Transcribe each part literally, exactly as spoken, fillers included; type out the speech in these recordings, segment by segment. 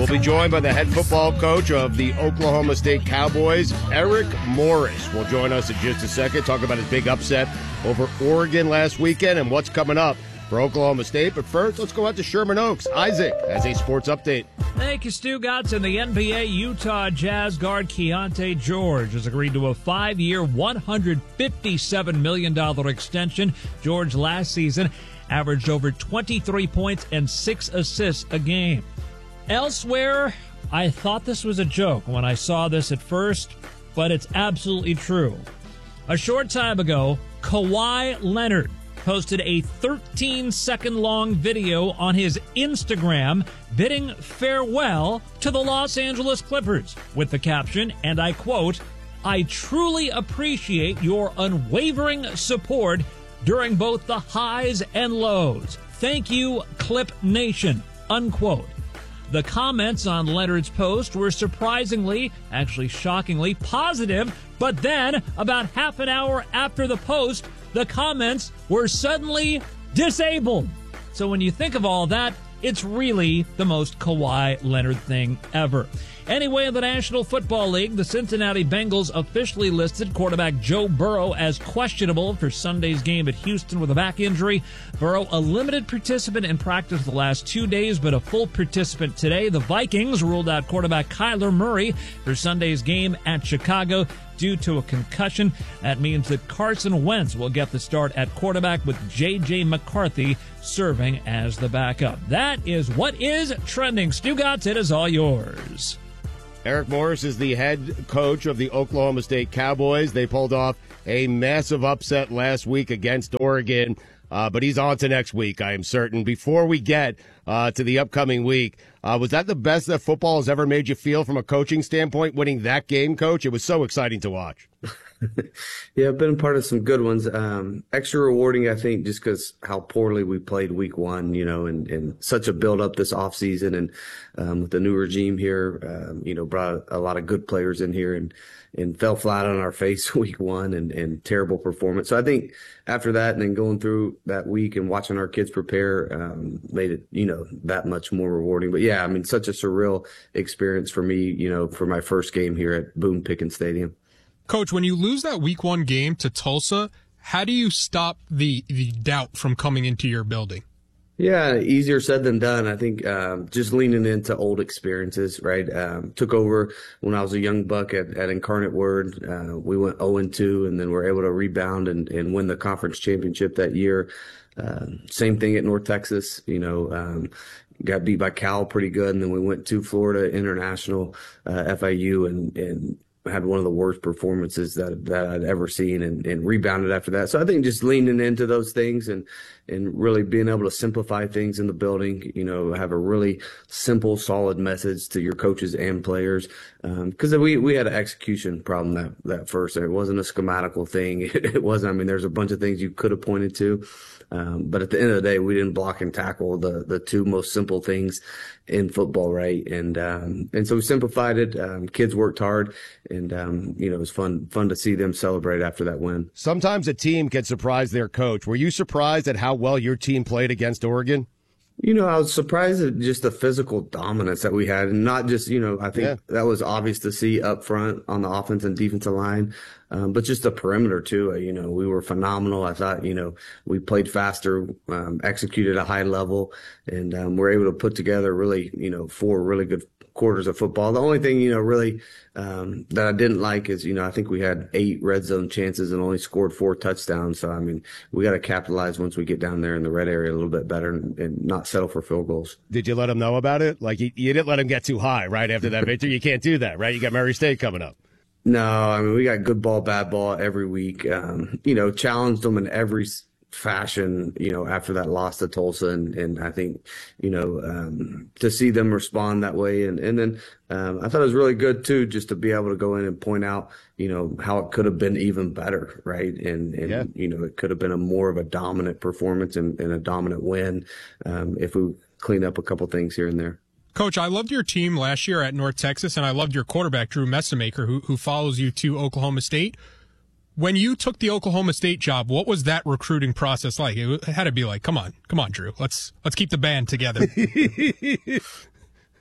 We'll be joined by the head football coach of the Oklahoma State Cowboys, Eric Morris. Will join us in just a second, talk about his big upset over Oregon last weekend and what's coming up for Oklahoma State. But first, let's go out to Sherman Oaks. Isaac has a sports update. Thank you, Stu Gotts. In the N B A, Utah Jazz guard Keontae George has agreed to a five-year, one hundred fifty-seven million dollars extension. George last season averaged over twenty-three points and six assists a game. Elsewhere, I thought this was a joke when I saw this at first, but it's absolutely true. A short time ago, Kawhi Leonard posted a thirteen-second long video on his Instagram bidding farewell to the Los Angeles Clippers with the caption, and I quote, "I truly appreciate your unwavering support during both the highs and lows. Thank you, Clip Nation," unquote. The comments on Leonard's post were surprisingly, actually shockingly, positive, but then, about half an hour after the post, the comments were suddenly disabled. So when you think of all that, it's really the most Kawhi Leonard thing ever. Anyway, in the National Football League, the Cincinnati Bengals officially listed quarterback Joe Burrow as questionable for Sunday's game at Houston with a back injury. Burrow, a limited participant in practice the last two days, but a full participant today. The Vikings ruled out quarterback Kyler Murray for Sunday's game at Chicago due to a concussion. That means that Carson Wentz will get the start at quarterback with J J McCarthy serving as the backup. That is what is trending. Stu Gotts, it is all yours. Eric Morris is the head coach of the Oklahoma State Cowboys. They pulled off a massive upset last week against Oregon, uh, but he's on to next week, I am certain. Before we get uh, to the upcoming week, uh, was that the best that football has ever made you feel from a coaching standpoint, winning that game, Coach? It was so exciting to watch. Yeah, I've been a part of some good ones. Um, extra rewarding, I think, just because how poorly we played week one, you know, and, and such a build up this offseason. And um, with the new regime here, um, you know, brought a lot of good players in here and, and fell flat on our face week one and, and terrible performance. So I think after that and then going through that week and watching our kids prepare um, made it, you know, that much more rewarding. But yeah, I mean, such a surreal experience for me, you know, for my first game here at Boone Pickens Stadium. Coach, when you lose that week one game to Tulsa, how do you stop the, the doubt from coming into your building? Yeah, easier said than done. I think um, just leaning into old experiences, right? Um, took over when I was a young buck at, at Incarnate Word. Uh, we went oh and two, and then we're able to rebound and, and win the conference championship that year. Uh, same thing at North Texas, you know, um, got beat by Cal pretty good, and then we went to Florida International, uh, F I U, and, and had one of the worst performances that that I'd ever seen and, and rebounded after that. So I think just leaning into those things and, and really being able to simplify things in the building, you know, have a really simple, solid message to your coaches and players. Um, cause we, we had an execution problem that, that first. It wasn't a schematical thing. It, it wasn't, I mean, there's a bunch of things you could have pointed to. Um, but at the end of the day, we didn't block and tackle the, the two most simple things in football, right? And, um, and so we simplified it. Um, kids worked hard, and, um, you know, it was fun, fun to see them celebrate after that win. Sometimes a team can surprise their coach. Were you surprised at how well your team played against Oregon? You know, I was surprised at just the physical dominance that we had, and not just, you know, I think yeah. that was obvious to see up front on the offense and defensive line, um, but just the perimeter too. Uh, you know, we were phenomenal. I thought, you know, we played faster, um, executed at a high level, and um, we're able to put together really, you know, four really good quarters of football. The only thing, you know, really um, that I didn't like is, you know, I think we had eight red zone chances and only scored four touchdowns. So, I mean, we got to capitalize once we get down there in the red area a little bit better and, and not settle for field goals. Did you let them know about it? Like, you, you didn't let them get too high right after that victory. You can't do that, right? You got Murray State coming up. No, I mean, we got good ball, bad ball every week. Um, you know, challenged them in every fashion, you know, after that loss to Tulsa. And, and I think, you know, um, to see them respond that way. And, and then um, I thought it was really good, too, just to be able to go in and point out, you know, how it could have been even better. Right. And, and yeah. you know, it could have been a more of a dominant performance and, and a dominant win um, if we clean up a couple things here and there. Coach, I loved your team last year at North Texas, and I loved your quarterback, Drew Messamaker, who, who follows you to Oklahoma State. When you took the Oklahoma State job, what was that recruiting process like? It had to be like, come on, come on, Drew, let's let's keep the band together.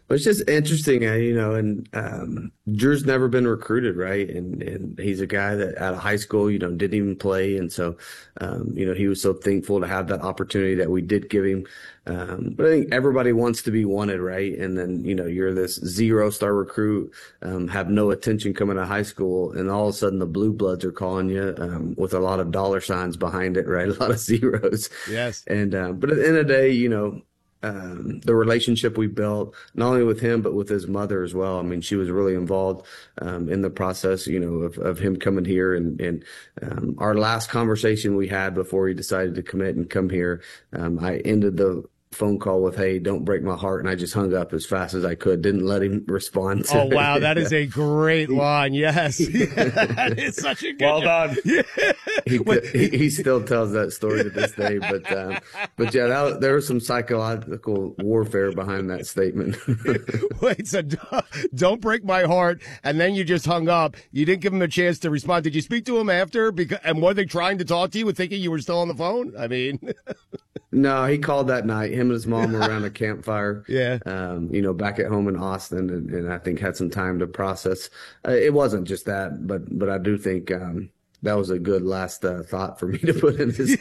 It's just interesting, uh, you know, and um, Drew's never been recruited, right? And and he's a guy that out of high school, you know, didn't even play, and so, um, you know, he was so thankful to have that opportunity that we did give him. Um, but I think everybody wants to be wanted, right? And then, you know, you're this zero star recruit, um, have no attention coming out of high school, and all of a sudden the blue bloods are calling you um, with a lot of dollar signs behind it, right? A lot of zeros. Yes. And um, but at the end of the day, you know. Um, the relationship we built, not only with him, but with his mother as well. I mean, she was really involved um, in the process, you know, of, of him coming here. And, and um, our last conversation we had before he decided to commit and come here, um, I ended the phone call with, "Hey, don't break my heart," and I just hung up as fast as I could. Didn't let him respond to Oh, wow. it. That is a great line. Yes. That is such a good Well done. Yeah. He, he he still tells that story to this day, but um, but yeah, that was, there was some psychological warfare behind that statement. Wait, so don't- don't break my heart, and then you just hung up. You didn't give him a chance to respond. Did you speak to him after? Because and were they trying to talk to you and thinking you were still on the phone? I mean, No, he called that night. Him and his mom were around a campfire. Yeah. Um, you know, back at home in Austin, and, and I think had some time to process. Uh, it wasn't just that, but but I do think um, that was a good last uh, thought for me to put in his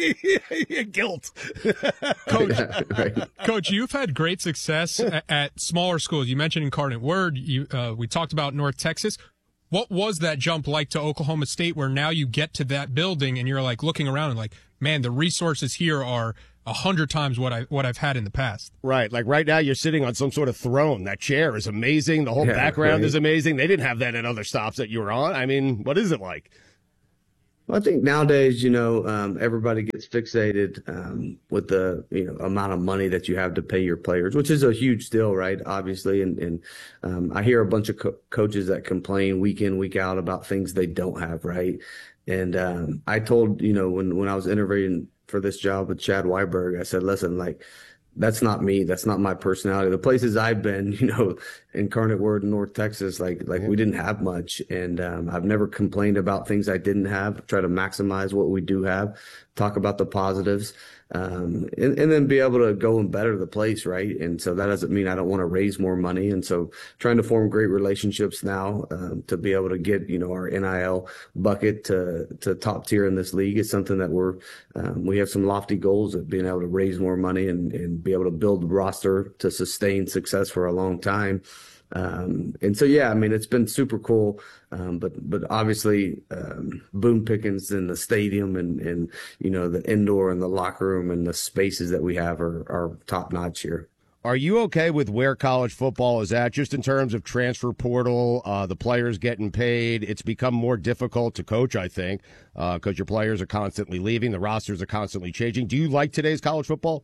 head. guilt. Coach, Yeah, right. Coach, you've had great success at, at smaller schools. You mentioned Incarnate Word. You, uh, we talked about North Texas. What was that jump like to Oklahoma State, where now you get to that building and you're like looking around and like, man, the resources here are a hundred times what I what I've had in the past. Right. Like right now you're sitting on some sort of throne. That chair is amazing. The whole Yeah, background right. is amazing. They didn't have that at other stops that you were on. I mean, what is it like? Well, I think nowadays, you know, um, everybody gets fixated um, with the you know amount of money that you have to pay your players, which is a huge deal, right? Obviously, and and um, I hear a bunch of co- coaches that complain week in, week out about things they don't have, right? And um, I told you know when when I was interviewing for this job with Chad Weiberg, I said, listen, like. That's not me. That's not my personality. The places I've been, you know, Incarnate Word in North Texas, like, like we didn't have much. And, um, I've never complained about things I didn't have, try to maximize what we do have, talk about the positives, um, and, and then be able to go and better the place. Right. And so that doesn't mean I don't want to raise more money. And so trying to form great relationships now, um, to be able to get, you know, our N I L bucket to, to top tier in this league is something that we're, um, we have some lofty goals of being able to raise more money and, and be able to build a roster to sustain success for a long time. Um, and so, yeah, I mean, it's been super cool. Um, but, but obviously, um, Boone Pickens and the stadium and, and, you know, the indoor and the locker room and the spaces that we have are, are top notch here. Are you okay with where college football is at, just in terms of transfer portal, uh, the players getting paid? It's become more difficult to coach, I think, because uh, your players are constantly leaving. The rosters are constantly changing. Do you like today's college football?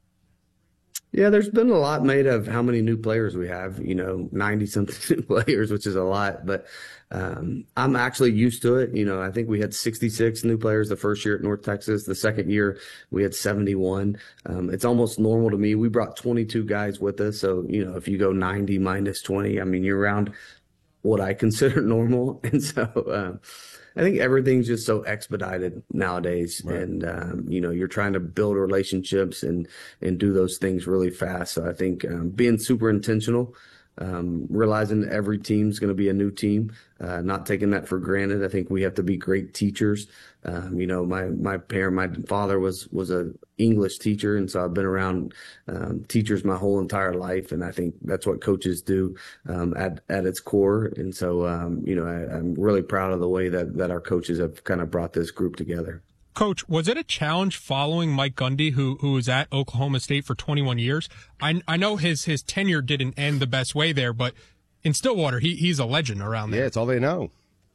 Yeah, there's been a lot made of how many new players we have, you know, ninety something new players, which is a lot, but um, I'm actually used to it. You know, I think we had sixty-six new players the first year at North Texas. The second year we had seventy-one. Um, it's almost normal to me. We brought twenty-two guys with us. So, you know, if you go ninety minus twenty, I mean, you're around what I consider normal. And so, um, I think everything's just so expedited nowadays. Right. And, um, you know, you're trying to build relationships and, and do those things really fast. So I think um, being super intentional, um, realizing that every team's going to be a new team, uh, not taking that for granted. I think we have to be great teachers. Um, you know, my, my parent, my father was, was a English teacher. And so I've been around, um, teachers my whole entire life. And I think that's what coaches do, um, at, at its core. And so, um, you know, I, I'm really proud of the way that, that our coaches have kind of brought this group together. Coach, was it a challenge following Mike Gundy, who who was at Oklahoma State for twenty-one years? I I know his his tenure didn't end the best way there, but in Stillwater, he he's a legend around there. Yeah, it's all they know.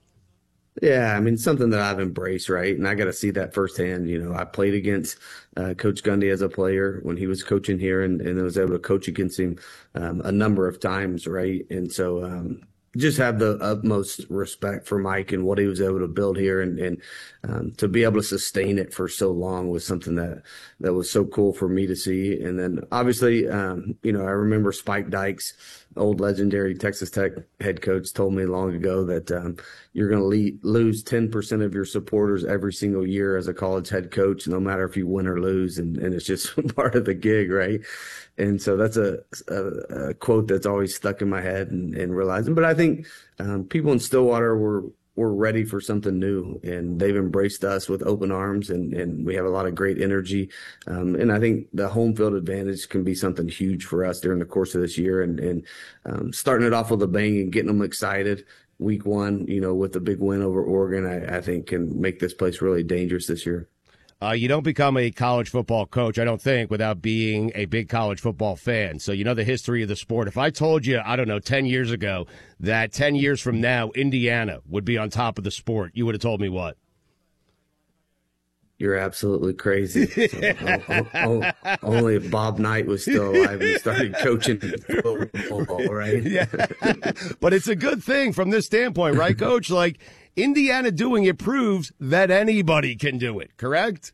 Yeah, I mean, something that I've embraced, right? And I got to see that firsthand. You know, I played against uh, Coach Gundy as a player when he was coaching here, and, and I was able to coach against him um, a number of times, right? And so, um, just have the utmost respect for Mike and what he was able to build here, and, and um, to be able to sustain it for so long was something that, that was so cool for me to see. And then obviously, um, you know, I remember Spike Dykes, old legendary Texas Tech head coach, told me long ago that um, you're going to lose ten percent of your supporters every single year as a college head coach, no matter if you win or lose. And, and it's just part of the gig, right? And so that's a, a, a quote that's always stuck in my head, and, and realizing. But I think um, people in Stillwater were were ready for something new, and they've embraced us with open arms, and, and we have a lot of great energy. Um, and I think the home field advantage can be something huge for us during the course of this year, and, and um, starting it off with a bang and getting them excited. Week one, you know, with a big win over Oregon, I, I think can make this place really dangerous this year. Uh, you don't become a college football coach, I don't think, without being a big college football fan. So you know the history of the sport. If I told you, I don't know, ten years ago that ten years from now Indiana would be on top of the sport, you would have told me what? You're absolutely crazy. So, oh, oh, oh, only if Bob Knight was still alive and started coaching football, right? Yeah. But it's a good thing from this standpoint, right, Coach? Like, Indiana doing it proves that anybody can do it, correct?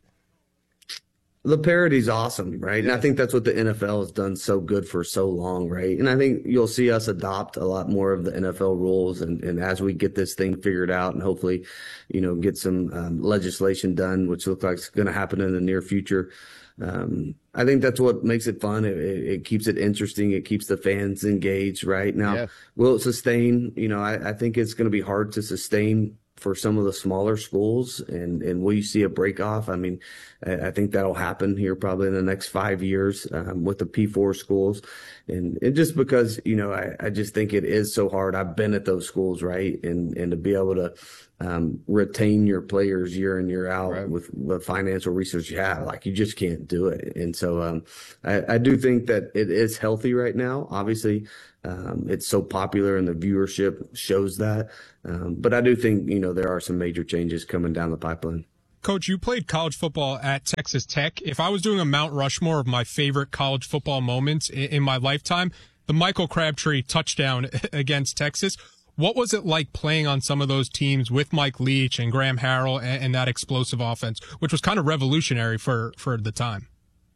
The parody's awesome, right? And I think that's what the N F L has done so good for so long, right? And I think you'll see us adopt a lot more of the N F L rules, and, and as we get this thing figured out and hopefully, you know, get some um, legislation done, which looks like it's going to happen in the near future. Um, I think that's what makes it fun. It, it, it keeps it interesting. It keeps the fans engaged, right? Now, yeah. Will it sustain? You know, I, I think it's going to be hard to sustain for some of the smaller schools, and, and will you see a break off? I mean, I, I think that'll happen here probably in the next five years um, with the P four schools. And, and just because, you know, I, I just think it is so hard. I've been at those schools, right? And, and to be able to um, retain your players year in, year out right. with the financial resources you have, like you just can't do it. And so um, I, I do think that it is healthy right now. Obviously, Um, it's so popular and the viewership shows that. Um, but I do think, you know, there are some major changes coming down the pipeline. Coach, you played college football at Texas Tech. If I was doing a Mount Rushmore of my favorite college football moments in, in my lifetime, the Michael Crabtree touchdown against Texas, what was it like playing on some of those teams with Mike Leach and Graham Harrell and, and that explosive offense, which was kind of revolutionary for, for the time?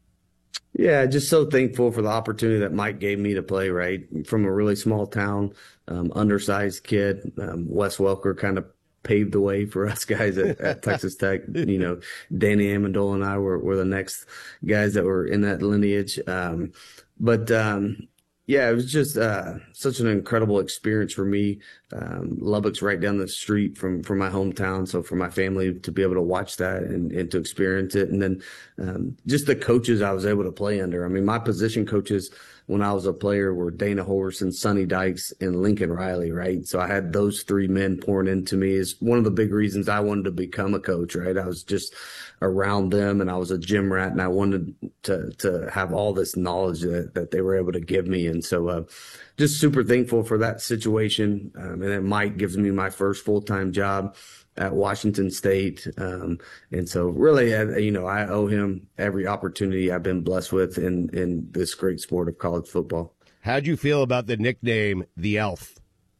Yeah, just so thankful for the opportunity that Mike gave me to play, right? From a really small town, um, undersized kid, um, Wes Welker kind of paved the way for us guys at, at Texas Tech. You know, Danny Amendola and I were, were the next guys that were in that lineage. Um, but, um, yeah, it was just uh, such an incredible experience for me. Um, Lubbock's right down the street from, from my hometown. So for my family to be able to watch that and, and to experience it. And then um, just the coaches I was able to play under. I mean, my position coaches when I was a player were Dana Holgorsen, Sonny Dykes, and Lincoln Riley, right? So I had those three men pouring into me. Is one of the big reasons I wanted to become a coach, right? I was just around them, and I was a gym rat, and I wanted to to have all this knowledge that, that they were able to give me. And so uh, just super thankful for that situation. Um, and then Mike gives me my first full-time job at Washington State. Um, and so really, uh, you know, I owe him every opportunity I've been blessed with in, in this great sport of college football. How'd you feel about the nickname, The Elf?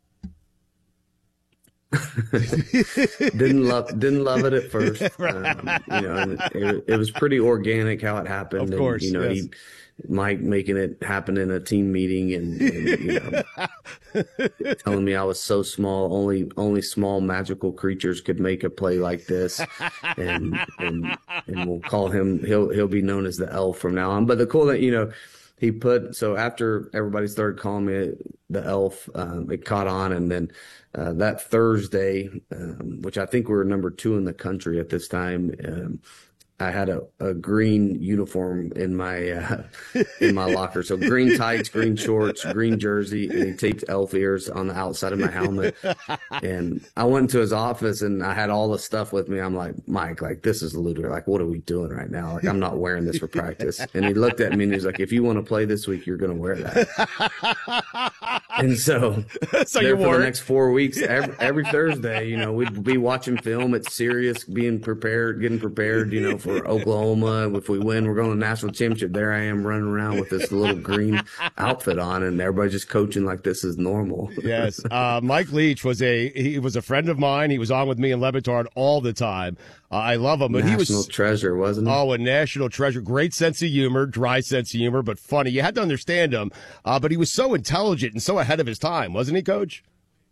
didn't love didn't love it at first. Um, you know, and it, it was pretty organic how it happened. Of course, and, you know, yes. he, Mike making it happen in a team meeting, and, and you know, telling me I was so small, only only small magical creatures could make a play like this, and and and we'll call him. He'll he'll be known as the Elf from now on. But the cool that you know. He put, so after everybody started calling me the Elf, um, it caught on. And then uh, that Thursday, um, which I think we were number two in the country at this time, um, I had a, a green uniform in my uh, in my locker. So green tights, green shorts, green jersey, and he taped elf ears on the outside of my helmet. And I went to his office, and I had all the stuff with me. I'm like, Mike, like, this is ludicrous. Like, what are we doing right now? Like, I'm not wearing this for practice. And he looked at me, and he's like, if you want to play this week, you're going to wear that. And so, so there you for wore the it. next four weeks, every, every Thursday, you know, we'd be watching film at Sirius, being prepared, getting prepared, you know, for Oklahoma. If we win, we're going to the national championship. There I am running around with this little green outfit on, and everybody just coaching like this is normal. Yes. Uh, Mike Leach was a he was a friend of mine. He was on with me in Levitard all the time. Uh, I love him, but National he was treasure, wasn't he? Oh, a national treasure. Great sense of humor, dry sense of humor, but funny. You had to understand him. Uh, but he was so intelligent and so ahead of his time, wasn't he, Coach?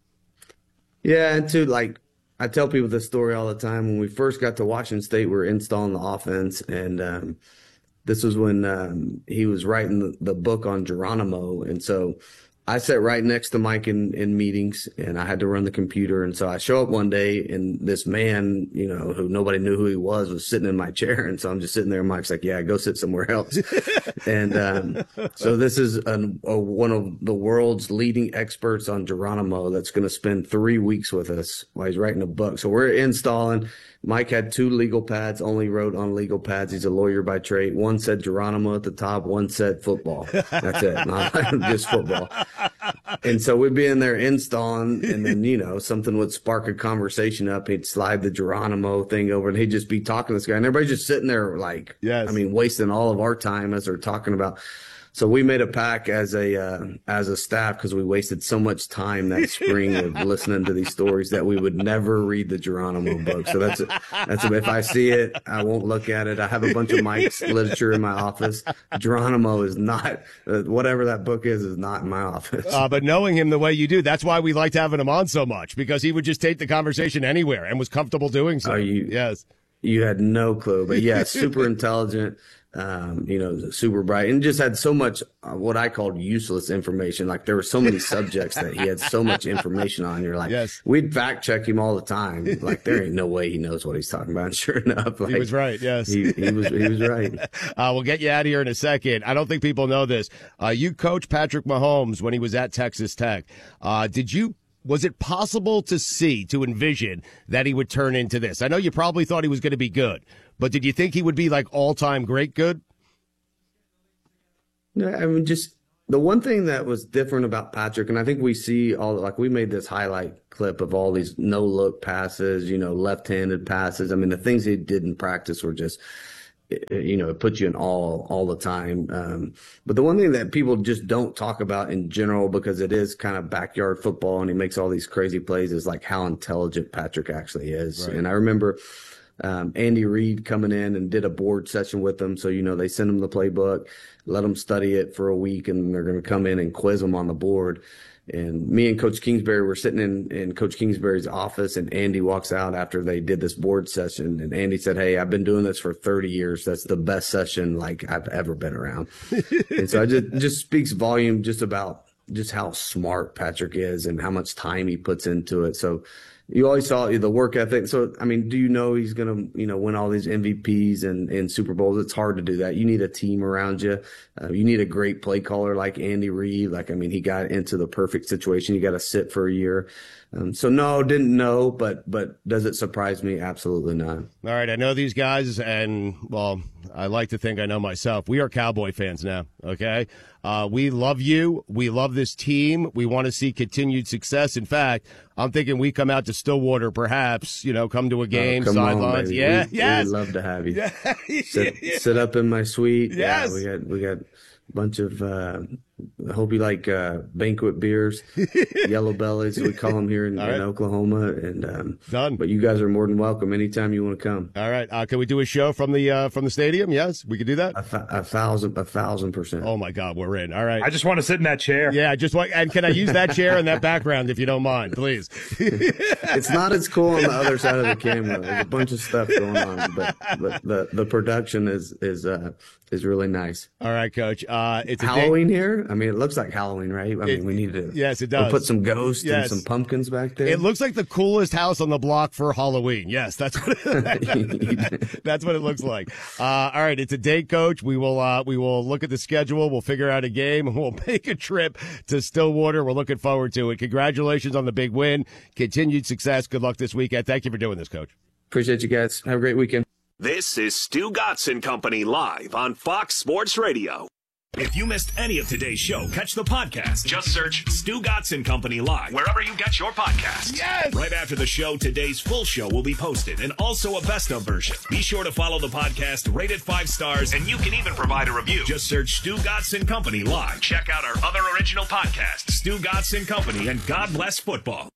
Yeah, and to like, I tell people this story all the time. When we first got to Washington State, we were installing the offense, and um, this was when um, he was writing the, the book on Geronimo, and so I sat right next to Mike in, in meetings, and I had to run the computer. And so I show up one day, and this man, you know, who nobody knew who he was, was sitting in my chair. And so I'm just sitting there, and Mike's like, yeah, go sit somewhere else. and um, so this is an, a, one of the world's leading experts on Geronimo that's going to spend three weeks with us while he's writing a book. So we're installing. Mike had two legal pads, only wrote on legal pads. He's a lawyer by trade. One said Geronimo at the top, one said football. That's it, not just football. And so we'd be in there installing, and then, you know, something would spark a conversation up. He'd slide the Geronimo thing over, and he'd just be talking to this guy. And everybody's just sitting there like, yes. I mean, wasting all of our time as they're talking about. So we made a pact as a uh, as a staff, because we wasted so much time that spring of listening to these stories, that we would never read the Geronimo book. So that's a, that's a, if I see it, I won't look at it. I have a bunch of Mike's literature in my office. Geronimo is not uh, whatever that book is is not in my office. Uh, but knowing him the way you do, that's why we liked having him on so much, because he would just take the conversation anywhere and was comfortable doing so. Are you, yes. You had no clue, but yeah, super intelligent. Um, you know, super bright, and just had so much uh, what I called useless information. Like there were so many subjects that he had so much information on. You're like, yes. We'd fact check him all the time. Like there ain't no way he knows what he's talking about. And sure enough, like, he was right. Yes, he, he was. He was right. uh, we'll get you out of here in a second. I don't think people know this. Uh, you coached Patrick Mahomes when he was at Texas Tech. Uh, did you? Was it possible to see, to envision that he would turn into this? I know you probably thought he was going to be good, but did you think he would be like all-time great good? No, I mean, just the one thing that was different about Patrick, and I think we see all, like we made this highlight clip of all these no-look passes, you know, left-handed passes. I mean, the things he did in practice were just, you know, it puts you in awe all the time. Um, but the one thing that people just don't talk about in general, because it is kind of backyard football and he makes all these crazy plays, is like how intelligent Patrick actually is. Right. And I remember um, Andy Reid coming in and did a board session with them. So, you know, they send him the playbook, let them study it for a week, and they're going to come in and quiz them on the board. And me and Coach Kingsbury were sitting in, in Coach Kingsbury's office, and Andy walks out after they did this board session. And Andy said, hey, I've been doing this for thirty years. That's the best session like I've ever been around. And so it just, just speaks volume just about just how smart Patrick is and how much time he puts into it. So you always saw the work ethic. So, I mean, do you know he's going to, you know, win all these M V Ps and, and Super Bowls? It's hard to do that. You need a team around you. Uh, you need a great play caller like Andy Reid. Like, I mean, he got into the perfect situation. You got to sit for a year. Um, so no, didn't know, but, but does it surprise me? Absolutely not. All right. I know these guys, and well, I like to think I know myself. We are Cowboy fans now. Okay. Uh, we love you. We love this team. We want to see continued success. In fact, I'm thinking we come out to Stillwater, perhaps, you know, come to a game, oh, sidelines. Yeah. We, yes. We'd love to have you. Yeah. sit, sit up in my suite. Yes. Yeah, we got, we got a bunch of, uh, I hope you like uh, banquet beers, Yellow Bellies, we call them here in, right. in Oklahoma. And um, done. But you guys are more than welcome anytime you want to come. All right. Uh, can we do a show from the uh, from the stadium? Yes, we can do that. A, th- a thousand, a thousand percent. Oh my God, we're in. All right. I just want to sit in that chair. Yeah, just want. And can I use that chair in that background if you don't mind, please? It's not as cool on the other side of the camera. There's a bunch of stuff going on, but but the the production is is uh is really nice. All right, Coach. Uh, it's a Halloween day- here. I mean, it looks like Halloween, right? I It- mean, we need to. yes, it we'll does. put some ghosts Yes. and some pumpkins back there. It looks like the coolest house on the block for Halloween. Yes, that's what it, that's what it looks like. Uh, all right, it's a day, Coach. We will uh, we will look at the schedule. We'll figure out a game, and we'll make a trip to Stillwater. We're looking forward to it. Congratulations on the big win. Continued success. Good luck this weekend. Thank you for doing this, Coach. Appreciate you guys. Have a great weekend. This is Stu Gatz and Company live on Fox Sports Radio. If you missed any of today's show, catch the podcast. Just search Stugotz and Company Live wherever you get your podcasts. Yes! Right after the show, today's full show will be posted and also a best of version. Be sure to follow the podcast, rate it five stars, and you can even provide a review. Just search Stugotz and Company Live. Check out our other original podcasts, Stugotz and Company and God Bless Football.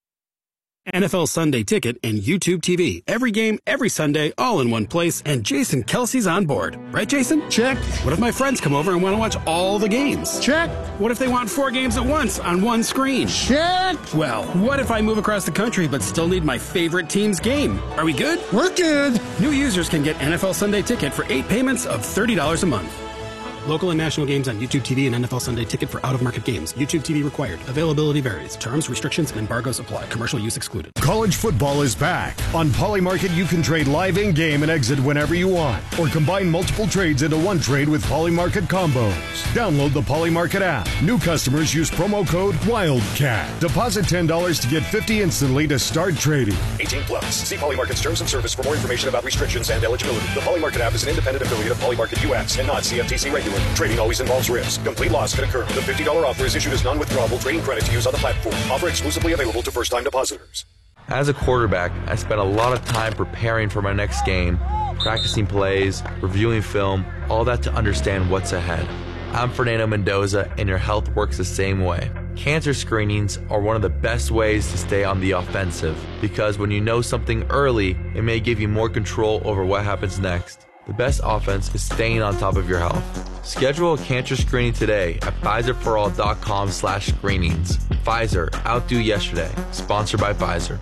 N F L Sunday Ticket and YouTube T V. Every game, every Sunday, all in one place, and Jason Kelsey's on board. Right, Jason? Check. What if my friends come over and want to watch all the games? Check. What if they want four games at once on one screen? Check. Well, what if I move across the country but still need my favorite team's game? Are we good? We're good. New users can get N F L Sunday Ticket for eight payments of thirty dollars a month. Local and national games on YouTube T V and N F L Sunday Ticket for out-of-market games. YouTube T V required. Availability varies. Terms, restrictions, and embargoes apply. Commercial use excluded. College football is back. On Polymarket, you can trade live in-game and exit whenever you want, or combine multiple trades into one trade with Polymarket combos. Download the Polymarket app. New customers use promo code WILDCAT. Deposit ten dollars to get fifty dollars instantly to start trading. eighteen plus. See Polymarket's terms and service for more information about restrictions and eligibility. The Polymarket app is an independent affiliate of Polymarket U S and not C F T C regulated. Trading always involves risk. Complete loss could occur. The fifty dollars offer is issued as non-withdrawable trading credit to use on the platform. Offer exclusively available to first-time depositors. As a quarterback, I spent a lot of time preparing for my next game, practicing plays, reviewing film, all that to understand what's ahead. I'm Fernando Mendoza, and your health works the same way. Cancer screenings are one of the best ways to stay on the offensive, because when you know something early, it may give you more control over what happens next. The best offense is staying on top of your health. Schedule a cancer screening today at Pfizer For All dot com slash screenings. Pfizer, outdo yesterday. Sponsored by Pfizer.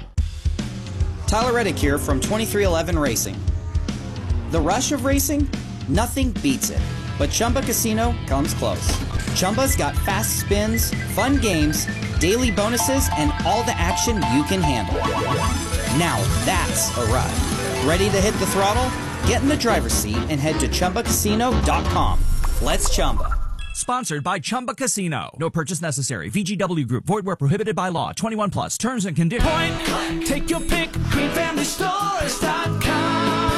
Tyler Reddick here from twenty-three eleven Racing. The rush of racing? Nothing beats it. But Chumba Casino comes close. Chumba's got fast spins, fun games, daily bonuses, and all the action you can handle. Now that's a ride. Ready to hit the throttle? Get in the driver's seat and head to Chumba Casino dot com. Let's Chumba. Sponsored by Chumba Casino. No purchase necessary. V G W Group. Void where prohibited by law. twenty-one plus. Terms and conditions. Point, take your pick. green family stores dot com.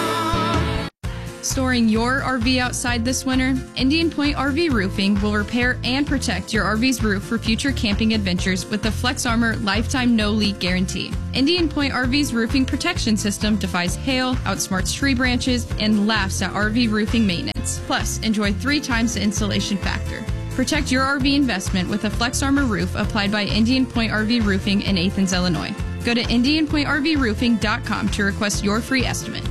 Storing your R V outside this winter? Indian Point R V Roofing will repair and protect your R V's roof for future camping adventures with the Flex Armor Lifetime No Leak Guarantee. Indian Point R V's roofing protection system defies hail, outsmarts tree branches, and laughs at R V roofing maintenance. Plus, enjoy three times the installation factor. Protect your R V investment with a Flex Armor roof applied by Indian Point R V Roofing in Athens, Illinois. Go to indian point r v roofing dot com to request your free estimate.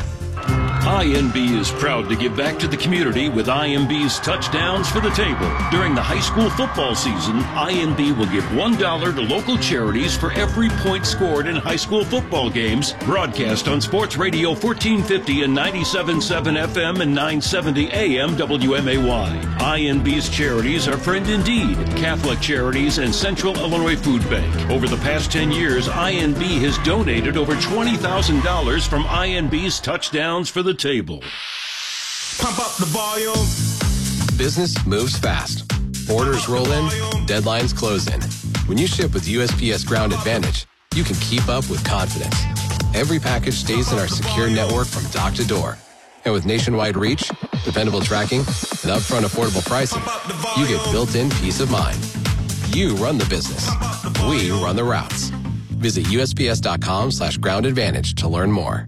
I N B is proud to give back to the community with I M B's Touchdowns for the Table. During the high school football season, I N B will give one dollar to local charities for every point scored in high school football games. Broadcast on Sports Radio fourteen fifty and ninety-seven point seven F M and nine seventy A M W M A Y. I N B's charities are Friend Indeed, Catholic Charities, and Central Illinois Food Bank. Over the past ten years, I N B has donated over twenty thousand dollars from I N B's Touchdowns for the Table. Pump up the volume. Business moves fast. Orders roll in, deadlines close in. When you ship with U S P S Ground Advantage, you can keep up with confidence. Every package stays in our secure network from dock to door. And with nationwide reach, dependable tracking, and upfront affordable pricing, you get built-in peace of mind. You run the business. We run the routes. Visit U S P S dot com slash ground advantage to learn more.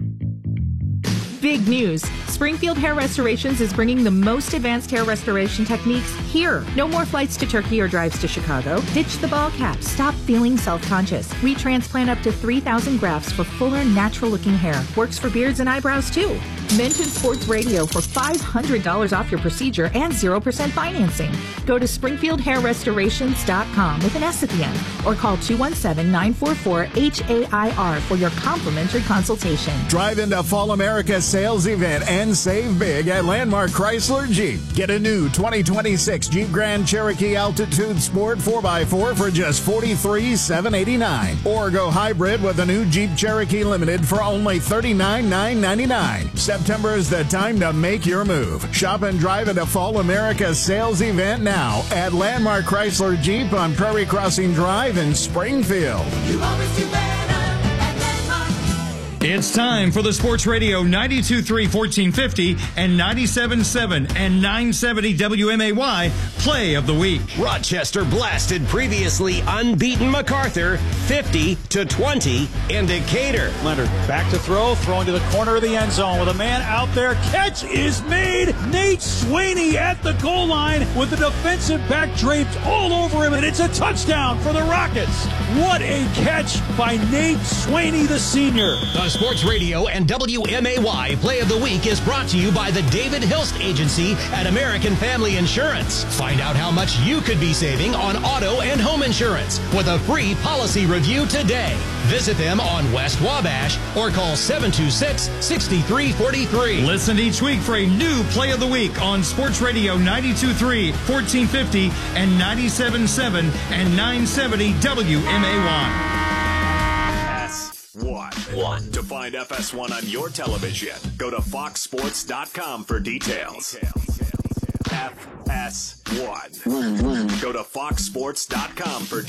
Big news. Springfield Hair Restorations is bringing the most advanced hair restoration techniques here. No more flights to Turkey or drives to Chicago. Ditch the ball cap. Stop feeling self-conscious. We transplant up to three thousand grafts for fuller, natural-looking hair. Works for beards and eyebrows, too. Mention Sports Radio for five hundred dollars off your procedure and zero percent financing. Go to springfield hair restorations dot com with an S at the end or call two one seven, nine four four, H A I R for your complimentary consultation. Drive into Fall America sales event and save big at Landmark Chrysler Jeep. Get a new twenty twenty-six Jeep Grand Cherokee Altitude Sport four by four for just forty-three thousand seven hundred eighty-nine dollars. Or go hybrid with a new Jeep Cherokee Limited for only thirty-nine thousand nine hundred ninety-nine dollars. September is the time to make your move. Shop and drive at a Fall America sales event now at Landmark Chrysler Jeep on Prairie Crossing Drive in Springfield. You always do better at Landmark. It's time for the Sports Radio ninety-two point three, fourteen fifty and ninety-seven point seven and nine seventy W M A Y Play of the Week. Rochester blasted previously unbeaten MacArthur fifty to twenty in Decatur. Leonard back to throw, throwing to the corner of the end zone with a man out there. Catch is made. Nate Sweeney at the goal line with the defensive back draped all over him, and it's a touchdown for the Rockets. What a catch by Nate Sweeney, the senior. The Sports Radio and W M A Y Play of the Week is brought to you by the David Hilst Agency at American Family Insurance. Find out how much you could be saving on auto and home insurance with a free policy review today. Visit them on West Wabash or call seven two six, six three four three. Listen each week for a new Play of the Week on Sports Radio ninety-two point three, fourteen fifty and ninety-seven point seven and nine seventy W M A Y. One. One. To find F S one on your television, go to fox sports dot com for details. F S one. One, one. Go to fox sports dot com for details.